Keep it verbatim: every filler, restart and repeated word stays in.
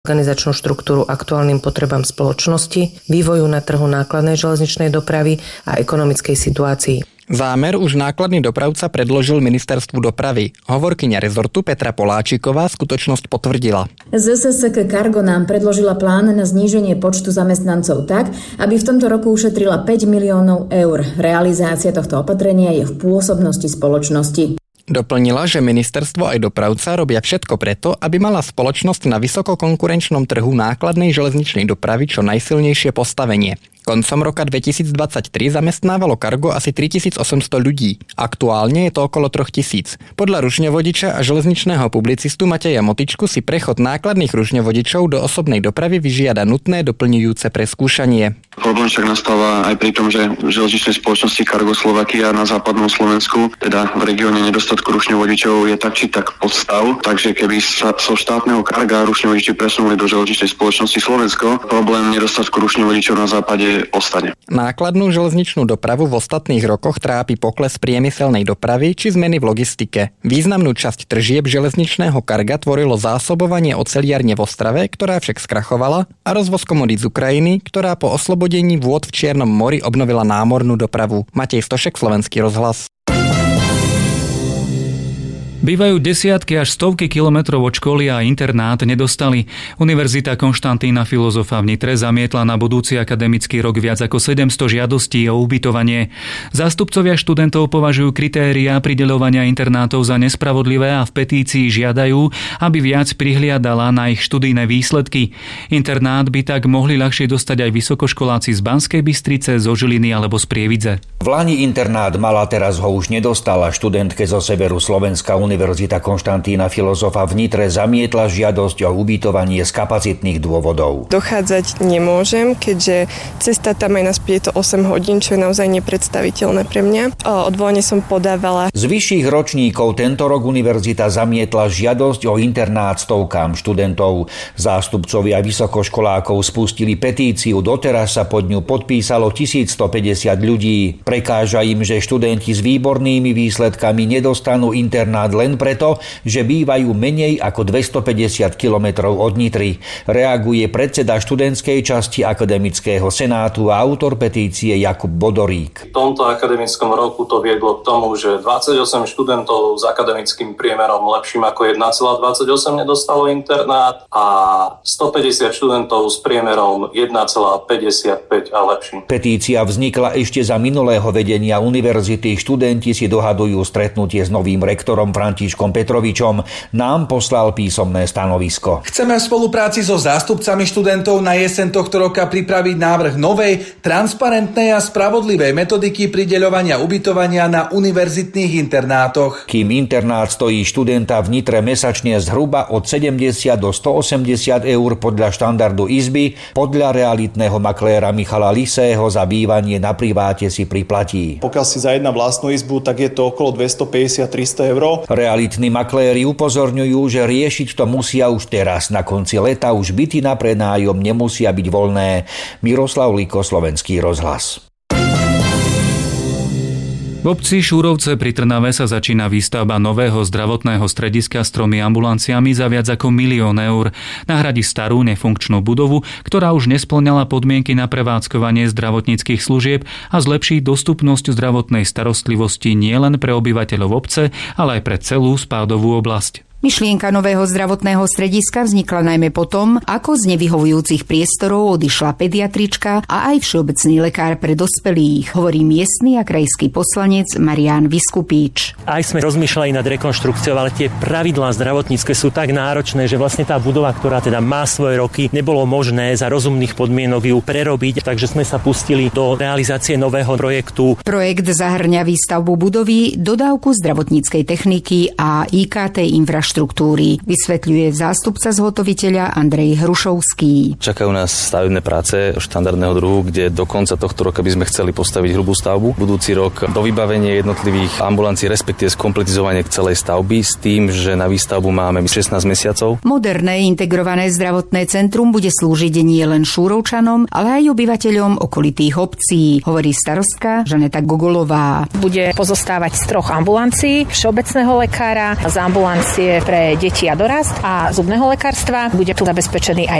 organizačnú štruktúru aktuálnym potrebám spoločnosti, vývoju na trhu nákladnej železničnej dopravy a ekonomickej situácii. Zámer už nákladný dopravca predložil ministerstvu dopravy. Hovorkyňa rezortu Petra Poláčiková skutočnosť potvrdila. zet es es ká Cargo nám predložila plán na zníženie počtu zamestnancov tak, aby v tomto roku ušetrila päť miliónov eur. Realizácia tohto opatrenia je v pôsobnosti spoločnosti. Doplnila, že ministerstvo aj dopravca robia všetko preto, aby mala spoločnosť na vysokokonkurenčnom trhu nákladnej železničnej dopravy čo najsilnejšie postavenie. Koncom roka dvetisícdvadsaťtri zamestnávalo Cargo asi tritisícosemsto ľudí. Aktuálne je to okolo tritisíc. Podľa rušňovodiča a železničného publicistu Mateja Motičku si prechod nákladných rušňovodičov do osobnej dopravy vyžiada nutné doplňujúce preskúšanie. Problém však nastáva aj pri tom, že v železničnej spoločnosti Cargo Slovakia na západnom Slovensku, teda v regióne nedostatku rušňovodičov, je tak či tak podstav. Takže keby sa zo štátneho Carga rušňovodiči presunuli do železničnej spoločnosti Slovensko, problém nedostatku rušňovodičov na západe ostane. Nákladnú železničnú dopravu v ostatných rokoch trápi pokles priemyselnej dopravy či zmeny v logistike. Významnú časť tržieb železničného Carga tvorilo zásobovanie oceliarne v Ostrave, ktorá však skrachovala, a rozvoz komodít z Ukrajiny, ktorá po oslobodení vôd v Čiernom mori obnovila námornú dopravu. Matej Stošek, Slovenský rozhlas. Bývajú desiatky až stovky kilometrov od školy a internát nedostali. Univerzita Konštantína Filozofa v Nitre zamietla na budúci akademický rok viac ako sedemsto žiadostí o ubytovanie. Zástupcovia študentov považujú kritériá prideľovania internátov za nespravodlivé a v petícii žiadajú, aby viac prihliadala na ich študijné výsledky. Internát by tak mohli ľahšie dostať aj vysokoškoláci z Banskej Bystrice, zo Žiliny alebo z Prievidze. V Lani internát mala, teraz ho už nedostala. Študentke zo severu Slovenska Univerzita Konštantína Filozofa v Nitre zamietla žiadosť o ubytovanie z kapacitných dôvodov. Dochádzať nemôžem, keďže cesta tam aj naspäť je to osem hodín, čo je naozaj nepredstaviteľné pre mňa. Odvolanie som podávala. Z vyšších ročníkov tento rok univerzita zamietla žiadosť o internát stovkám študentov. Zástupcovia vysokoškolákov spustili petíciu, doteraz sa pod ňu podpísalo tisícstopäťdesiat ľudí. Prekáža im, že študenti s výbornými výsledkami nedostanú internát len preto, že bývajú menej ako dvestopäťdesiat kilometrov od Nitry. Reaguje predseda študentskej časti akademického senátu a autor petície Jakub Bodorík. V tomto akademickom roku to viedlo k tomu, že dvadsaťosem študentov s akademickým priemerom lepším ako jeden celá dvadsaťosem nedostalo internát a stopäťdesiat študentov s priemerom jeden celá päťdesiatpäť a lepším. Petícia vznikla ešte za minulého vedenia univerzity. Študenti si dohadujú stretnutie s novým rektorom Františkom Petrovičom. Nám poslal písomné stanovisko. Chceme v spolupráci so zástupcami študentov na jeseň tohto roka pripraviť návrh novej, transparentnej a spravodlivej metodiky prideľovania ubytovania na univerzitných internátoch. Kým internát stojí študenta v Nitre mesačne zhruba od sedemdesiat do stoosemdesiat eur podľa štandardu izby, podľa realitného makléra Michala Lisého za bývanie na priváte si priplatí. Pokiaľ si za jedna vlastnú izbu, tak je to okolo dvestopäťdesiat až tristo eur. Realitní makléri upozorňujú, že riešiť to musia už teraz. Na konci leta už byty na prenájom nemusia byť voľné. Miroslav Liko, Slovenský rozhlas. V obci Šúrovce pri Trnave sa začína výstavba nového zdravotného strediska s tromi ambulanciami za viac ako milión eur. Nahradí starú nefunkčnú budovu, ktorá už nespĺňala podmienky na prevádzkovanie zdravotníckych služieb, a zlepší dostupnosť zdravotnej starostlivosti nielen pre obyvateľov obce, ale aj pre celú spádovú oblasť. Myšlienka nového zdravotného strediska vznikla najmä potom, ako z nevyhovujúcich priestorov odišla pediatrička a aj všeobecný lekár pre dospelých, hovorí miestny a krajský poslanec Marián Viskupíč. Aj sme rozmýšľali nad rekonštrukciou, ale tie pravidlá zdravotnícke sú tak náročné, že vlastne tá budova, ktorá teda má svoje roky, nebolo možné za rozumných podmienok ju prerobiť, takže sme sa pustili do realizácie nového projektu. Projekt zahŕňa výstavbu budovy, dodávku zdravotníckej techniky a í ká té infraštruktúry. štruktúry, vysvetľuje zástupca zhotoviteľa Andrej Hrušovský. Čakajú nás stavebné práce štandardného druhu, kde do konca tohto roka by sme chceli postaviť hrubú stavbu. Budúci rok do vybavenie jednotlivých ambulancií, respektíve skompletizovanie celej stavby s tým, že na výstavbu máme šestnásť mesiacov. Moderné integrované zdravotné centrum bude slúžiť nie len Šúrovčanom, ale aj obyvateľom okolitých obcí, hovorí starostka Žaneta Gogolová. Bude pozostávať z troch ambulancií, všeobecného lekára, z ambulancie pre deti a dorast a zubného lekárstva. Bude tu zabezpečený aj